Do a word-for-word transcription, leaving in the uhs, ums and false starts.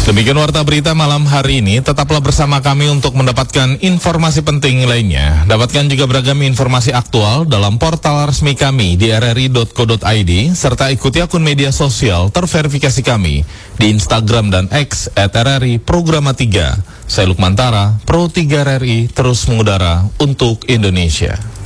Demikian warta berita malam hari ini. Tetaplah bersama kami untuk mendapatkan informasi penting lainnya. Dapatkan juga beragam informasi aktual dalam portal resmi kami di r r i dot co dot i d serta ikuti akun media sosial terverifikasi kami di Instagram dan X at r r i programa tiga. Saya Lukman Tara, Pro tiga R R I terus mengudara untuk Indonesia.